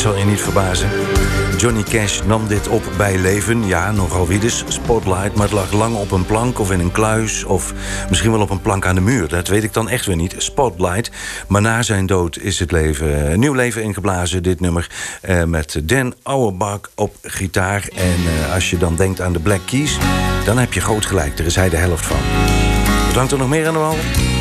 zal je niet verbazen. Johnny Cash nam dit op bij leven. Ja, nogal wie dus. Spotlight, maar het lag lang op een plank of in een kluis... of misschien wel op een plank aan de muur. Dat weet ik dan echt weer niet. Spotlight. Maar na zijn dood is het leven een nieuw leven ingeblazen. Dit nummer met Dan Auerbach op gitaar. En als je dan denkt aan de Black Keys... dan heb je groot gelijk. Daar is hij de helft van. Bedankt er nog meer aan de wal.